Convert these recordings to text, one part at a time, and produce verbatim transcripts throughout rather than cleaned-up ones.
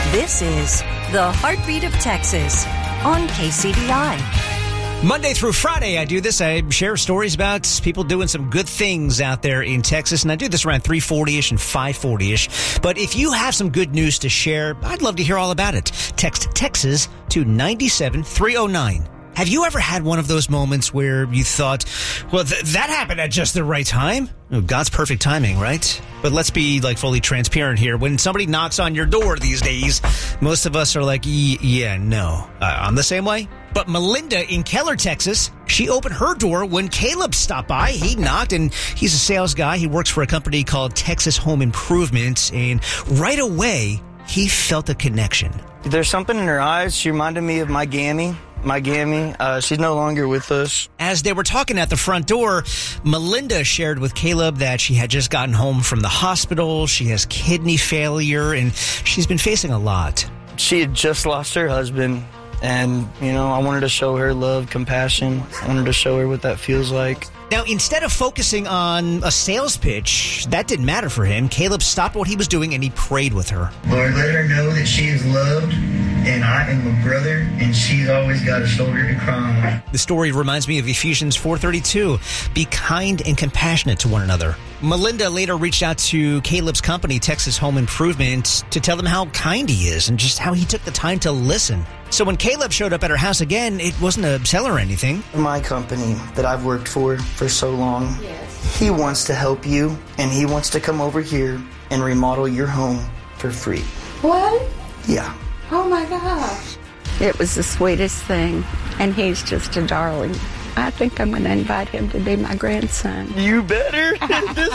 This is the Heartbeat of Texas on K C B I. Monday through Friday, I do this. I share stories about people doing some good things out there in Texas, and I do this around three forty-ish and five forty-ish. But if you have some good news to share, I'd love to hear all about it. Text Texas to nine seven three oh nine. Have you ever had one of those moments where you thought, well, th- that happened at just the right time? Oh, God's perfect timing, right? But let's be like fully transparent here. When somebody knocks on your door these days, most of us are like, yeah, no. Uh, I'm the same way. But Melinda in Keller, Texas, she opened her door when Caleb stopped by. He knocked, and he's a sales guy. He works for a company called Texas Home Improvement, and right away, he felt a connection. There's something in her eyes. She reminded me of my Gammy. My Gammy, uh, she's no longer with us. As they were talking at the front door, Melinda shared with Caleb that she had just gotten home from the hospital. She has kidney failure, and she's been facing a lot. She had just lost her husband, and, you know, I wanted to show her love, compassion. I wanted to show her what that feels like. Now, instead of focusing on a sales pitch, that didn't matter for him. Caleb stopped what he was doing and he prayed with her. Lord, let her know that she is loved and I am a brother and she's always got a shoulder to cry on. The story reminds me of Ephesians four thirty-two. Be kind and compassionate to one another. Melinda later reached out to Caleb's company, Texas Home Improvement, to tell them how kind he is and just how he took the time to listen. So when Caleb showed up at her house again, it wasn't a sell or anything. My company that I've worked for for so long, yes. He wants to help you, and he wants to come over here and remodel your home for free. What? Yeah. Oh my gosh. It was the sweetest thing, and he's just a darling. I think I'm going to invite him to be my grandson. You better at this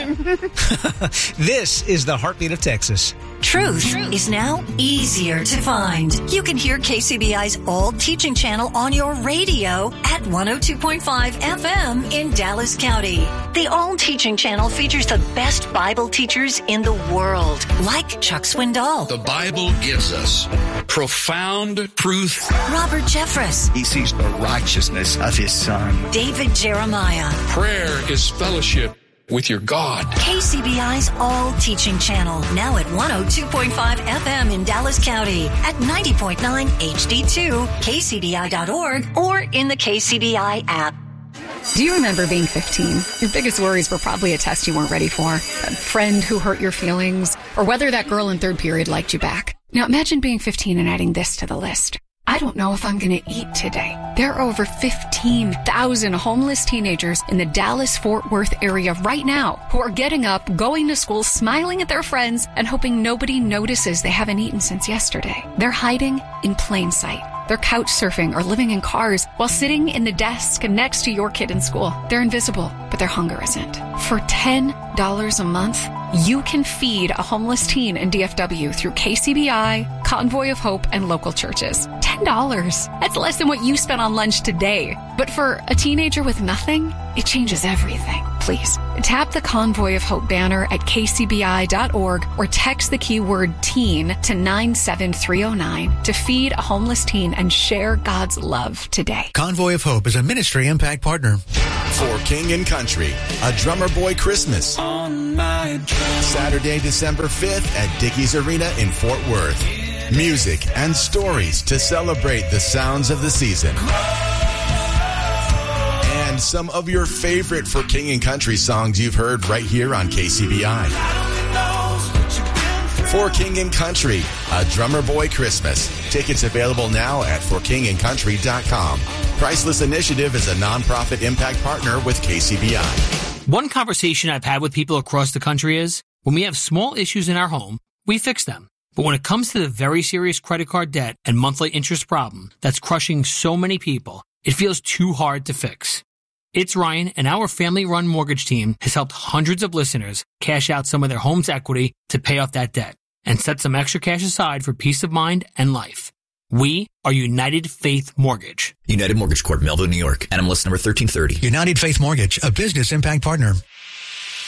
point. This is the Heartbeat of Texas. Truth is now easier to find. You can hear K C B I's All Teaching channel on your radio at one oh two point five F M in Dallas County. The All Teaching channel features the best Bible teachers in the world, like Chuck Swindoll. The Bible gives us profound truth. Robert Jeffress. He sees the righteousness of his son. David Jeremiah. Prayer is fellowship with your God. K C B I's All Teaching channel, now at one oh two point five F M in Dallas County, at ninety point nine H D two, K C B I dot org, or in the K C B I app. Do you remember being fifteen? Your biggest worries were probably a test you weren't ready for, a friend who hurt your feelings, or whether that girl in third period liked you back. Now imagine being fifteen and adding this to the list. I don't know if I'm going to eat today. There are over fifteen thousand homeless teenagers in the Dallas-Fort Worth area right now who are getting up, going to school, smiling at their friends, and hoping nobody notices they haven't eaten since yesterday. They're hiding in plain sight. They're couch surfing or living in cars while sitting in the desk next to your kid in school. They're invisible, but their hunger isn't. For ten dollars a month, you can feed a homeless teen in D F W through K C B I, Convoy of Hope, and local churches. ten dollars. That's less than what you spent on lunch today. But for a teenager with nothing, it changes everything. Please, tap the Convoy of Hope banner at K C B I dot org or text the keyword teen to nine seven three oh nine to feed a homeless teen and share God's love today. Convoy of Hope is a ministry impact partner. For King and Country, a Drummer Boy Christmas. On my Saturday, December fifth at Dickies Arena in Fort Worth. Music and stories to celebrate the sounds of the season. And some of your favorite For King and Country songs you've heard right here on K C B I. For King and Country, a Drummer Boy Christmas. Tickets available now at for king and country dot com. Priceless Initiative is a nonprofit impact partner with K C B I. One conversation I've had with people across the country is, when we have small issues in our home, we fix them. But when it comes to the very serious credit card debt and monthly interest problem that's crushing so many people, it feels too hard to fix. It's Ryan, and our family-run mortgage team has helped hundreds of listeners cash out some of their home's equity to pay off that debt and set some extra cash aside for peace of mind and life. We are United Faith Mortgage. United Mortgage Corp, Melville, New York. N M L S number thirteen thirty. United Faith Mortgage, a business impact partner.